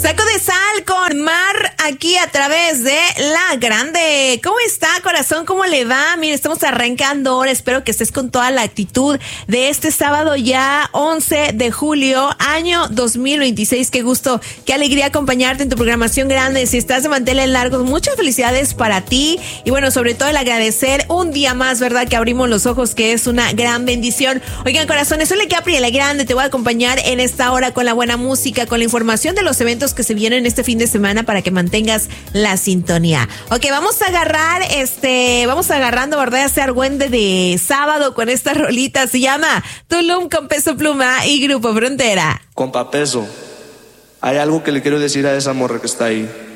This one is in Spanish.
Saco de Sal con Mar aquí a través de La Grande. ¿Cómo está, corazón? ¿Cómo le va? Mire, estamos arrancando ahora. Espero que estés con toda la actitud de este sábado ya 11 de julio, año 2026. Qué gusto, qué alegría acompañarte en tu programación grande. Si estás de manteles largos, muchas felicidades para ti. Y bueno, sobre todo el agradecer un día más, ¿verdad? Que abrimos los ojos, que es una gran bendición. Oigan, corazones, soy Capri de La Grande. Te voy a acompañar en esta hora con la buena música, con la información de los eventos que se vienen este fin de semana para que mantengas la sintonía. Ok, vamos a agarrando, ¿verdad? Ese argüende de sábado con esta rolita. Se llama Tulum con Peso Pluma y Grupo Frontera. Compa Peso, hay algo que le quiero decir a esa morra que está ahí.